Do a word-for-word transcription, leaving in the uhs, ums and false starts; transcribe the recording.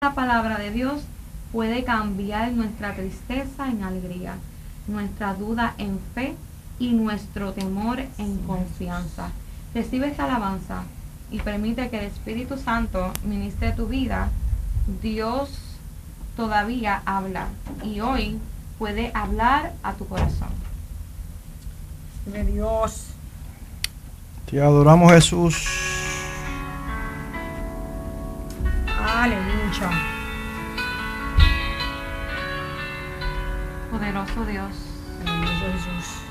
La palabra de Dios puede cambiar nuestra tristeza en alegría, nuestra duda en fe y nuestro temor en confianza. Recibe esta alabanza y permite que el Espíritu Santo ministre tu vida. Dios todavía habla y hoy puede hablar a tu corazón. De Dios. Te adoramos, Jesús. Aleluya. Poderoso Dios. Aleluya, Jesús.